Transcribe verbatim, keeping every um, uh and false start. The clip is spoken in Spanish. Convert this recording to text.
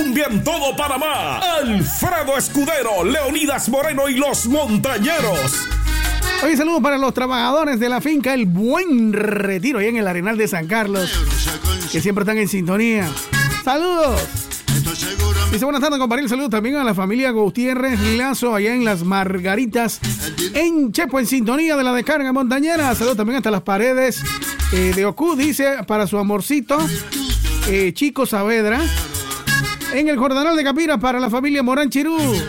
En todo Panamá, Alfredo Escudero, Leonidas Moreno y los Montañeros. Hoy saludos para los trabajadores de la finca El Buen Retiro, ahí en el Arenal de San Carlos, que siempre están en sintonía. ¡Saludos! Dice buenas tardes, compadre. Saludos también a la familia Gutiérrez Lazo, allá en Las Margaritas, en Chepo, en sintonía de la descarga montañera. Saludos también hasta las paredes eh, de Ocú, dice, para su amorcito, eh, Chico Saavedra. En el Jordanal de Capira para la familia Morán Chirú.